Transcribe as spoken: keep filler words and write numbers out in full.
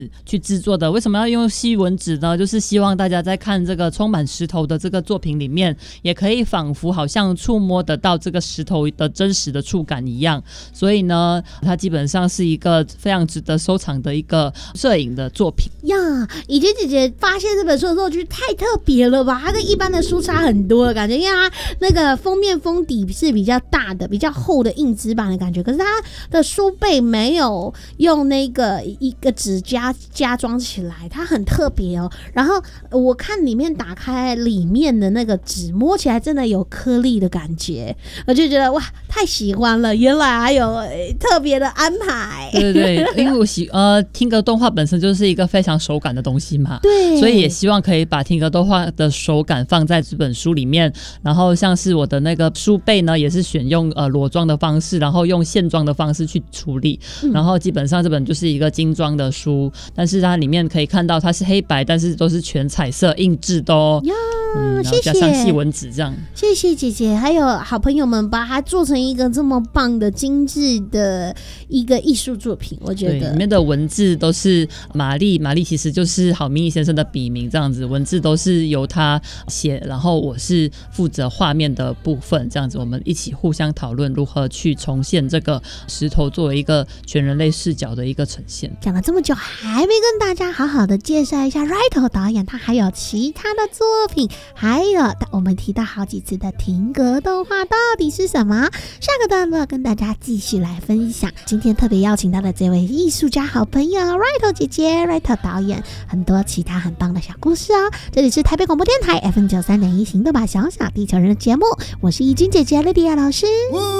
去制作的。为什么要用细纹纸呢？就是希望大家在看这个充满石头的这个作品里面，也可以仿佛好像触摸得到这个石头的真实的触感一样。所以呢，它基本上是一个非常值得收藏的一个摄影的作品呀。以前姐姐发现这本书的时候，觉得太特别了吧？它跟一般的书差很多的感觉，因为它那个封面封底是比较大的、比较厚的硬纸板的感觉，可是它的书背没有用那个一个纸加加装起来，它很特别哦。然后我看里面打开里面的那个纸，摸起来真的有颗粒的感觉，我就觉得哇，太喜欢了！原来还有特别的安排。 对对对，因为我喜呃听格动画本身就是一个非常手感的东西嘛， 对， 所以也希望可以把听格动画的手感放在这本书里面。然后像是我的那个书背呢，也是选用呃裸装的方式，然后用线装的方式去处理。嗯、然后基本上这本就是一个精装的书，但是它里面可以看到它是黑白，但是都是全彩色印制的哦。 呀， 嗯、然后加上细纹纸这样。 谢谢姐姐，还有好朋友们把它做成一个这么棒的精致的一个艺术作品，我觉得对里面的文字都是玛丽，玛丽其实就是郝明义先生的笔名，这样子文字都是由他写，然后我是负责画面的部分，这样子我们一起互相讨论如何去重现这个石头作为一个全人类视角的一个呈现。 讲了这么久，还没跟大家好好的介绍一下 Righto 导演他还有其他的作品，还有我们提到好几次的停格动画到底是什么？下个段落跟大家继续来分享。今天特别邀请到的这位艺术家好朋友 Righto 姐姐 Righto 导演，很多其他很棒的小故事哦。这里是台北广播电台 F M 九三点一 行动吧小小地球人的节目，我是怡君姐姐 Lydia 老师。